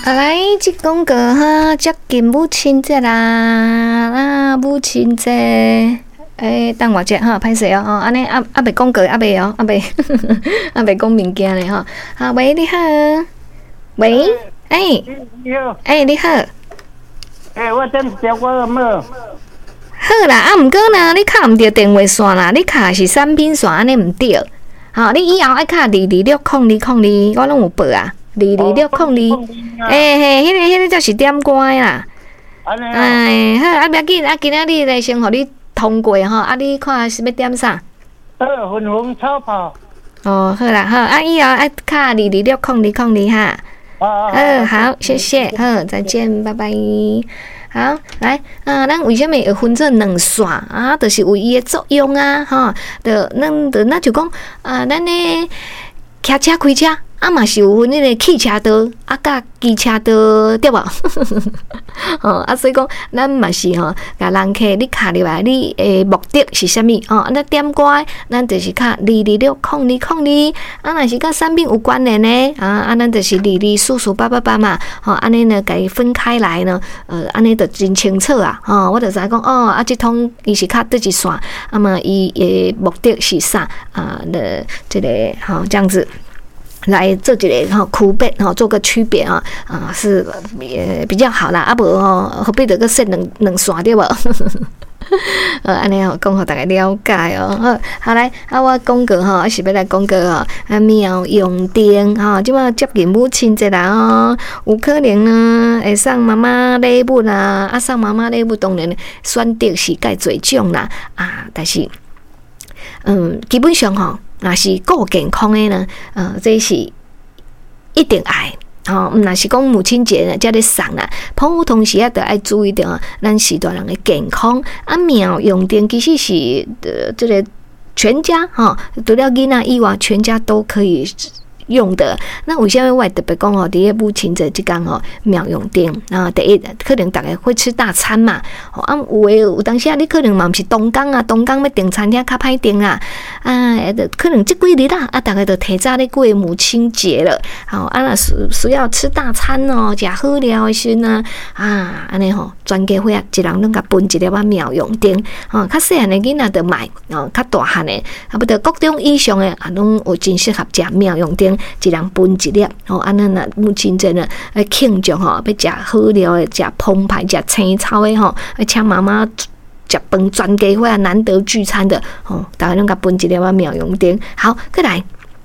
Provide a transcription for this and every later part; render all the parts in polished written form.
来，即讲个哈，接近母亲节啦，母亲节，等我者哈，歹势哦，安尼未讲过，未哦，未未讲物件咧吼。啊，喂，你好，喂， 你好， 你好， 我等下我冇。 好啦，毋过呢，你敲毋着电话线啦，你敲是产品线，安尼毋对。吼，你以后爱敲2260202，我拢有报啊。22602，迄个才是点歌啦。好，啊，不要紧，啊，今仔日来先互你通过吼，啊，你看是要点啥？ 粉红炒泡。 哦，好啦，好，啊，以后爱卡2260202哈。好，谢谢，好，再见，拜拜。好，来，咱为什么会分做两线啊？就是有伊的作用啊，吼，咱就讲咱咧骑车开车。嘛是有分迄个汽车道甲机车道对无？所以讲咱嘛是甲人客你卡入来，你的目的是啥物？咱点歌，咱就是卡2260202，若是甲产品有关联呢，咱就是2244888嘛，安尼呢，甲伊分开来呢，安尼就真清楚啊，我就知讲即通伊是卡倒一线，嘛伊的目的是啥这个这样子。来做一个区别做个区别是比较好啦，无何必得个设两线对无？安尼讲互大家了解哦。好来，我讲过是要来讲过妙用电即摆接近母亲节啦有可能呢会送妈妈礼物啦，送妈妈礼物当然选择是介侪种啦但是基本上若是顾健康的呢，这是一定爱。若是讲母亲节呢，才咧送啦，普通时啊，都爱注意到咱时大人的健康。妙用电其实是这个全家除了囡仔以外，全家都可以用的。那为什么我特别讲伫个母亲节即天妙用电第一可能大家会吃大餐嘛，有当时你可能嘛毋是东港要订餐厅较歹订啦，可能即几日啦，大家就提早咧过母亲节了，若需要吃大餐食好料的时呢，安尼全家伙一人拢甲分一粒妙用电，较细汉的囡仔就买，较大汉的不得各种以上的拢有真适合食妙用电。一人分一粒，安尼若母亲节呢，庆祝要食好料的，食澎湃，食青草的请妈妈食饭，全家伙难得聚餐的，大家拢甲分一粒妙用电。好，再来。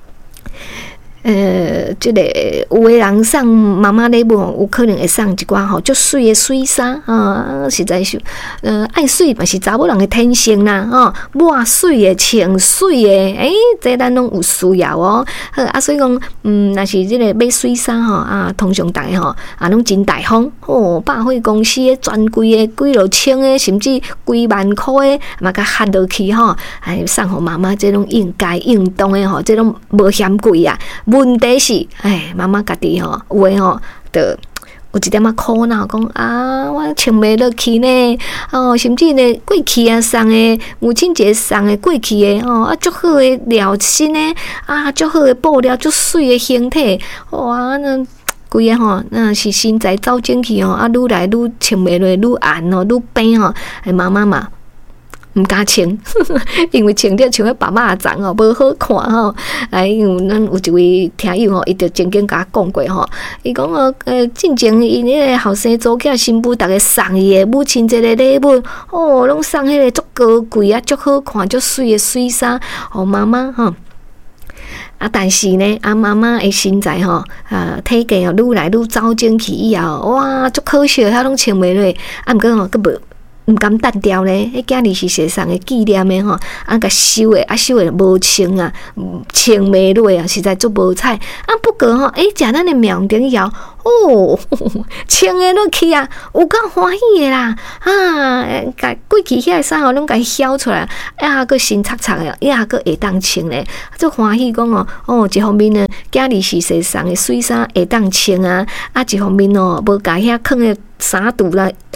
这个有的人送妈妈礼物，有可能会送一寡足水的水衫实在是爱水嘛是查某人的天性啦抹水的、穿水的，这咱拢有需要好所以讲若是这个买水衫通常大家拢真大方百货公司的专柜的几落千的，甚至几万块的嘛，甲喊落去送互妈妈，这种应该应当的这种无嫌贵啊。问题是，妈妈家己有诶就有一点苦恼，讲我穿袂落去呢，甚至呢过去送诶母亲节送诶过去诶足好诶料身诶足好诶布料，足水诶形体，哇那规个那是身材走进去愈来愈穿袂落，愈暗愈平妈妈嘛。毋敢穿，因为穿着像个白马掌无好看因为咱有一位听友伊就曾经甲我讲过伊讲进前因迄个后生祖囝新妇，逐个送伊的母亲节的礼物拢送迄个足高贵足好看足水的水衫妈妈但是呢，妈妈的身材体格愈来愈走进去以后，哇，足可惜，遐拢穿袂落，毋过佫毋敢单调咧，迄今日是世上的纪念的甲收的收的无穿穿袂落实在足无彩不过食咱的妙用电以后穿的落去有够欢喜的啦甲过去遐个衫拢甲伊挑出来，佫新擦擦的，佫会当穿咧，足欢喜讲一方面呢，今日是世上的水衫会当穿一方面无甲遐囥的衫肚啦。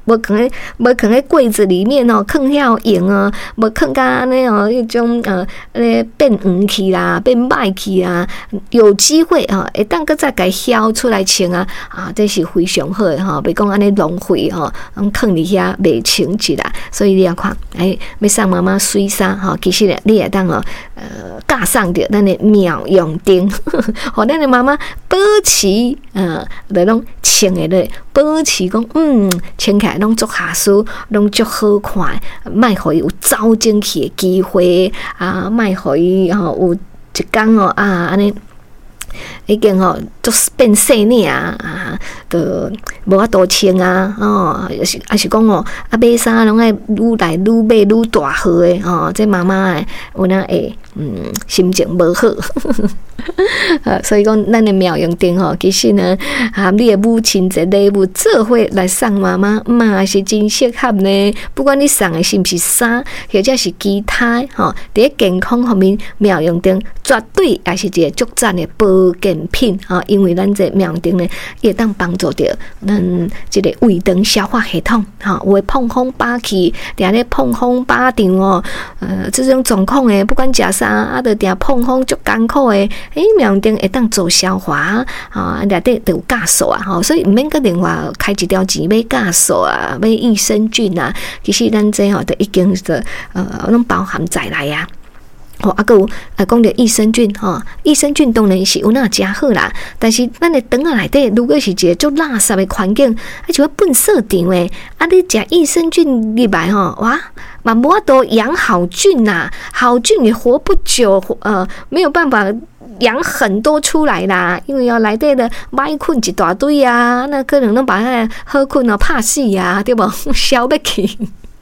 无放在柜子里面哦，放遐用哦，无放甲安尼哦，迄种变黄去啦，变歹去啊，有机会哈，会当搁再甲挑出来穿啊，这是非常好的哈，别讲安尼浪费吼，放伫遐袂穿去啦，所以你要看，要送妈妈水衫哈，其实你会当哦，架上着咱的妙用灯，互咱的妈妈保持就拢穿的咧，保持讲穿起来拢足下舒，拢足好看，莫互伊有走进去的机会啊，莫互伊有一天安尼。已经都变细领都无法度穿也是讲买衫拢爱愈来愈买愈大号的这妈妈有哪会心情无好所以讲咱的妙用灯其实呢你的母亲节礼物做伙来送妈妈嘛是真适合呢，不管你送的是不是衫或者是其他在健康方面妙用灯绝对也是一个足赞的保健品因为咱这妙用灯呢也当帮助到咱这个胃肠消化系统有的碰风把气定咧碰风把场这种状况的不管食啥就定碰风足艰苦的妙用灯会当做消化内底就有酵素所以毋免个另外开一条钱买酵素买益生菌其实咱这就已经是拢包含在内啊。还有讲到益生菌益生菌当然是有那真好啦，但是咱的肠内底如果是一个足垃圾的环境，就要粪扫场的你食益生菌入来哇，嘛无法度养好菌呐，好菌也活不久，没有办法养很多出来啦，因为内底的歹菌一大堆那可能拢把那好菌拍死对无？消不去。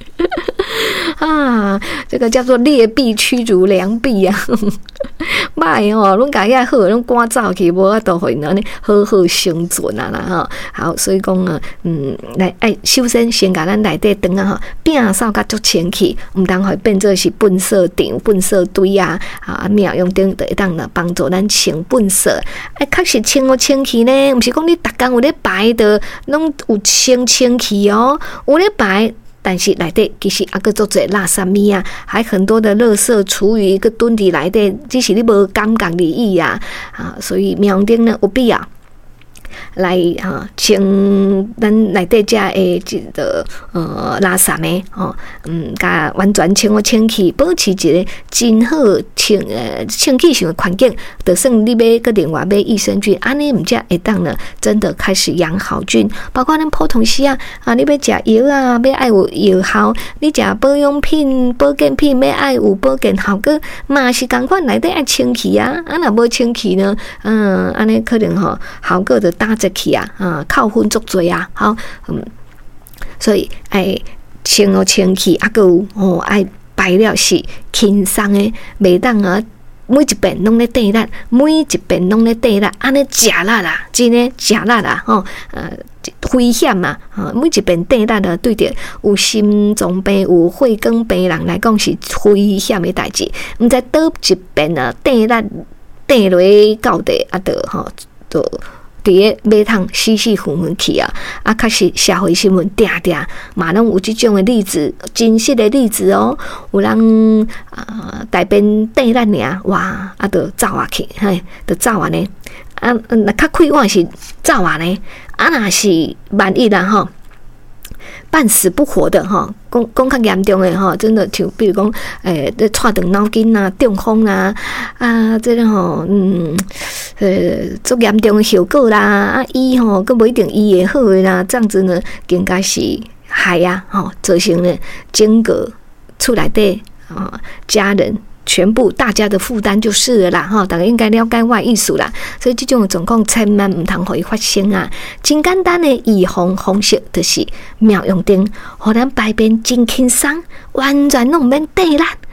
这个叫做劣币驱逐良币歹拢甲遐好，拢赶走去，无法度互因安尼好好生存啦好，所以讲来首先甲咱内底肠摒扫甲足清气，毋通互变做是粪扫场、粪扫堆妙用灯就会当帮助咱清粪扫。确实清有清气呢，毋是讲你逐工有咧排的，拢有清气有咧排。但是内底其实还佫做侪垃圾物还很多的垃圾厨余佫蹲伫内底，只是你无感觉而已所以妙用灯呢有必要来清咱内底遮的这个垃圾的甲完全清好清气，保持一个真好清气性的环境，就算你买个另外买益生菌，安尼毋则会当呢真的开始养好菌。包括咱普通时你要食药要爱有药效，你食保养品、保健品要爱有保健效果，嘛是同款内底爱清气若无清气呢，安尼可能效果就打折去扣分足多好所以爱清好清气，还有爱排了是轻松的，袂当每一遍拢咧地力，每一遍拢咧地力，安尼食力啦，真诶食力啦危险每一遍地力对着有心脏病、有血管病人来讲是危险的代志，毋知倒一遍地力地落到底就伫个马桶死混混去确实社会新闻定嘛拢有即种的例子，真实的例子有人大便地力尔哇就走去就走呢若较快活是走呢若是万一半死不活的讲较严重的真的就比如讲踹断脑筋中风这个足严重的效果啦医佫无一定医会好的啦，这样子呢更加是害造成了整个厝内底家人全部大家的负担就是了啦大家应该了解我的意思啦，所以这种状况千万毋通互伊发生真简单的预防方式就是妙用灯，互咱排便真轻松，完全拢免地力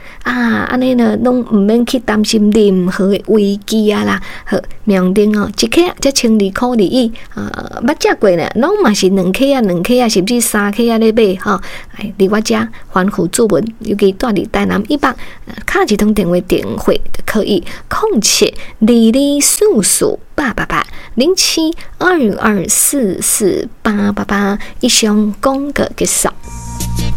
安尼呢，拢毋免去担心任何的危机啊啦。好，明定哦，一克才12块2捌食过呢，拢嘛是2克2克甚至3克咧买吼。伫我遮环湖作文，尤其住伫台南以北，敲一通电话电话就可以0722448807224488。以上广告结束。